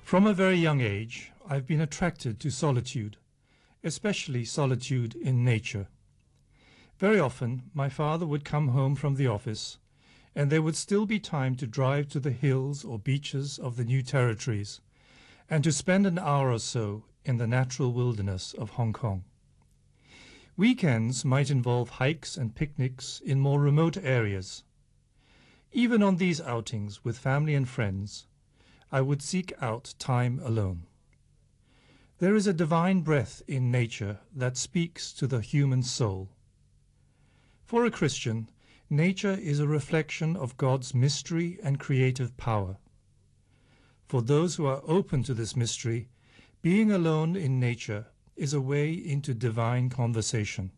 From a very young age, I've been attracted to solitude, especially solitude in nature. Very often, my father would come home from the office, and there would still be time to drive to the hills or beaches of the New Territories, and to spend an hour or so in the natural wilderness of Hong Kong. Weekends might involve hikes and picnics in more remote areas. Even on these outings with family and friends, I would seek out time alone. There is a divine breath in nature that speaks to the human soul. For a Christian, nature is a reflection of God's mystery and creative power. For those who are open to this mystery, being alone in nature is a way into divine conversation.